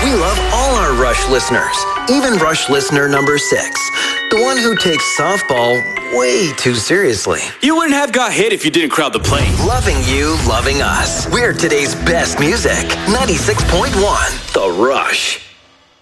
We love all our Rush listeners, even Rush listener number 6, the one who takes softball way too seriously. You wouldn't have got hit if you didn't crowd the plate. Loving you, loving us. We're today's best music. 96.1 The Rush.